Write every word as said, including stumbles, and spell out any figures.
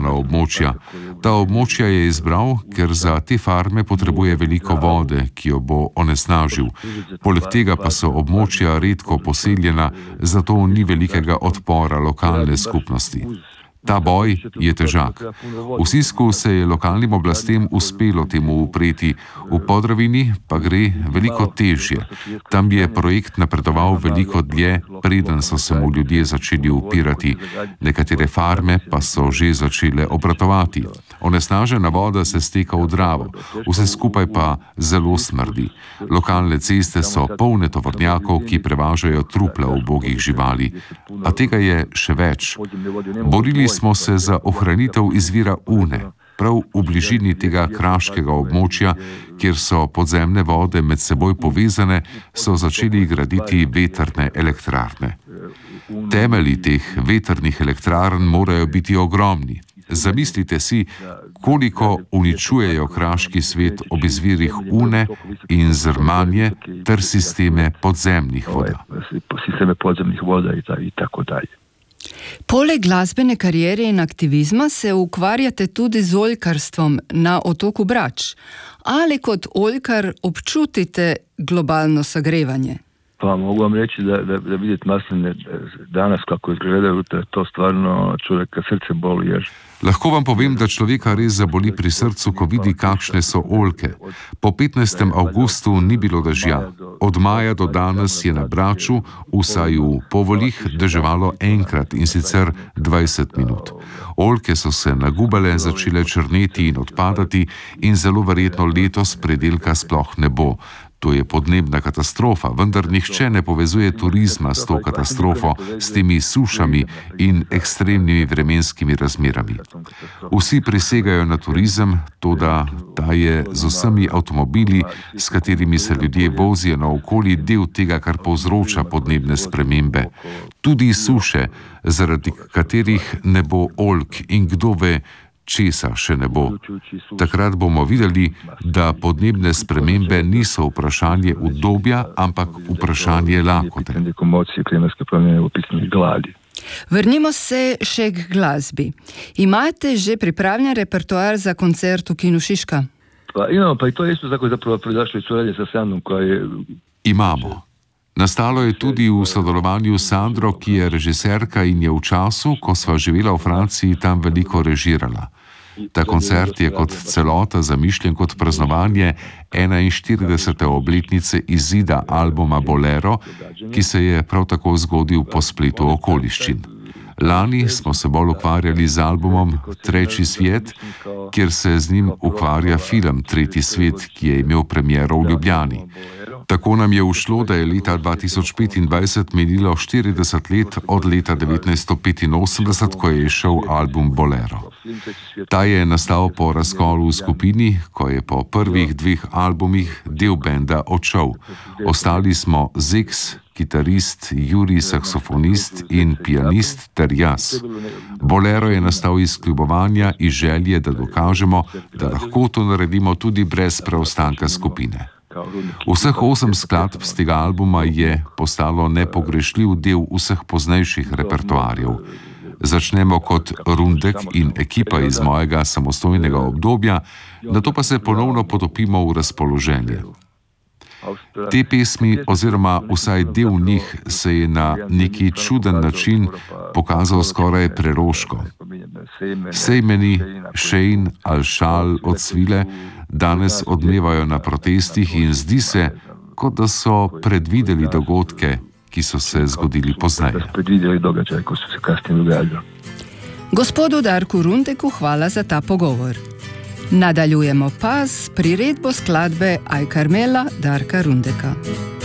urbana območja. Ta območja je izbral, ker za te farme potrebuje veliko vode, ki jo bo onesnažil. Poleg tega pa so območja redko poseljena, zato ni velikega odpora lokalne skupnosti. Ta boj je težak. V Sisku se je lokalnim oblastem uspelo temu upreti, v Podravini pa gre veliko težje. Tam je projekt napredoval veliko dlje, preden so se mu ljudje začeli upirati. Nekatere farme pa so že začele obratovati. Onesnažena voda se steka v Dravo, vse skupaj pa zelo smrdi. Lokalne ceste so polne tovornjakov, ki prevažajo trupla ubogih živali. A tega je še več. Borili smo se za ohranitev izvira Une, prav v bližini tega kraškega območja, kjer so podzemne vode med seboj povezane, so začeli graditi vetrne elektrarne. Temelji teh vetrnih elektrarn morajo biti ogromni. Zamislite si, koliko uničujejo kraški svet ob izvirih Une in Zrmanje ter sisteme podzemnih voda. Sisteme podzemnih voda in tako dalje. Poleg glasbene kariere in aktivizma se ukvarjate tudi z oljkarstvom na otoku Brač. Ali kot oljkar občutite globalno sagrevanje? Pa mogu vam reći da, da, da vidjeti masline danas kako izgledaju, da to stvarno človeka srce boli. Jer... Lahko vam povem, da človeka res zaboli pri srcu, ko vidi, kakšne so oljke. Po petnajstem avgustu ni bilo dežja. Od maja do danes je na Braču, vsaj v Povoljih, deževalo enkrat in sicer dvajset minut. Oljke so se nagubale, začele črneti in odpadati in zelo verjetno letos predelka sploh ne bo. To je podnebna katastrofa, vendar nihče ne povezuje turizma s to katastrofo, s temi sušami in ekstremnimi vremenskimi razmerami. Vsi prisegajo na turizem, toda ta je z vsemi avtomobili, s katerimi se ljudje vozijo naokoli, del tega, kar povzroča podnebne spremembe. Tudi suše, zaradi katerih ne bo oljk in kdo ve, česa še ne bo. Takrat bomo videli, da podnebne spremembe niso vprašanje udobja, ampak vprašanje lakote. Vrnimo se še k glasbi. Imate že pripravljen repertoar za koncert v Kinu Šiška? Pa imamo, pa i to isto tako zapravo proizašlo iz suradnje sa Sandrom koja je... Imamo. Nastalo je tudi v sodelovanju s Sandro, ki je režiserka in je v času, ko sva živela v Franciji, tam veliko režirala. Ta koncert je kot celota zamišljen kot praznovanje enainštiridesete obletnice izida albuma Bolero, ki se je prav tako zgodil po spletu okoliščin. Lani smo se bolj ukvarjali z albumom Treći svijet, kjer se z njim ukvarja film Tretji svet, ki je imel premiero v Ljubljani. Tako nam je ušlo, da je leta dva tisoč petindvajset minilo štirideset let od leta devetnajststo petinosemdeset, ko je izšel album Bolero. Ta je nastal po razkolu v skupini, ko je po prvih dveh albumih del benda odšel. Ostali smo Zeks, kitarist, Juri, saksofonist in pianist ter jaz. Bolero je nastal iz kljubovanja, iz želje, da dokažemo, da lahko to naredimo tudi brez preostanka skupine. Vseh osem skladb z tega albuma je postalo nepogrešljiv del vseh poznejših repertoarjev. Začnemo kot Rundek in ekipa iz mojega samostojnega obdobja, nato pa se ponovno potopimo v razpoloženje. Te pesmi, oziroma vsaj del njih, se je na neki čuden način pokazal skoraj preroško. Sejmeni, Šejn, Alšal, Odsvile danes odmevajo na protestih in zdi se, kot da so predvideli dogodke, ki so se zgodili pozneje. Gospodu Darku Rundeku hvala za ta pogovor. Nadaljujemo pa s priredbo skladbe Aj Karmela Darka Rundeka.